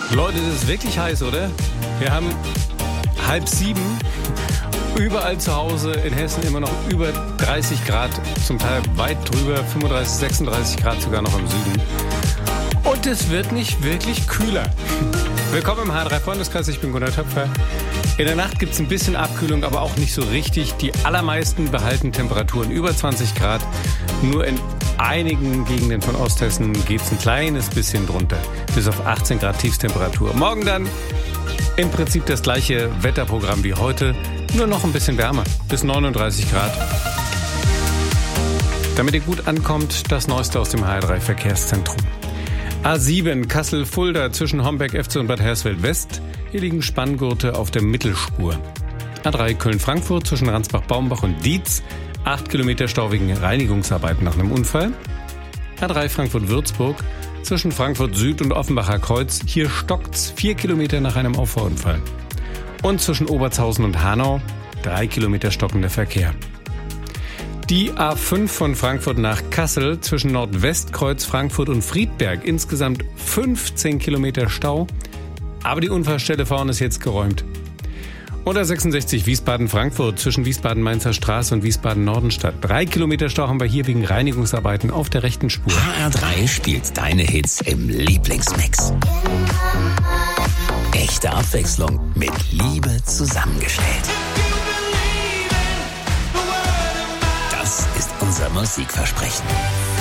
Leute, das ist wirklich heiß, oder? Wir haben 6:30. Überall zu Hause in Hessen immer noch über 30 Grad, zum Teil weit drüber, 35, 36 Grad sogar noch im Süden. Und es wird nicht wirklich kühler. Willkommen im H3 Freundeskreis, ich bin Gunnar Töpfer. In der Nacht gibt es ein bisschen Abkühlung, aber auch nicht so richtig. Die allermeisten behalten Temperaturen über 20 Grad. Nur in einigen Gegenden von Osthessen geht es ein kleines bisschen drunter. Bis auf 18 Grad Tiefstemperatur. Morgen dann im Prinzip das gleiche Wetterprogramm wie heute. Nur noch ein bisschen wärmer, bis 39 Grad. Damit ihr gut ankommt, das Neueste aus dem HR3 Verkehrszentrum. A7 Kassel-Fulda zwischen Homberg-Efze und Bad Hersfeld-West. Hier liegen Spanngurte auf der Mittelspur. A3 Köln-Frankfurt zwischen Ransbach-Baumbach und Dietz. 8 Kilometer Stau wegen Reinigungsarbeiten nach einem Unfall. A3 Frankfurt-Würzburg zwischen Frankfurt Süd und Offenbacher Kreuz. Hier stockt's 4 Kilometer nach einem Auffahrunfall. Und zwischen Obertshausen und Hanau 3 Kilometer stockender Verkehr. Die A5 von Frankfurt nach Kassel zwischen Nordwestkreuz, Frankfurt und Friedberg. Insgesamt 15 Kilometer Stau. Aber die Unfallstelle vorne ist jetzt geräumt. Und A66 Wiesbaden-Frankfurt zwischen Wiesbaden-Mainzer Straße und Wiesbaden-Nordenstadt. 3 Kilometer Stau haben wir hier wegen Reinigungsarbeiten auf der rechten Spur. HR3 spielt deine Hits im Lieblingsmix. Echte Abwechslung mit Liebe zusammengestellt. Das ist unser Musikversprechen.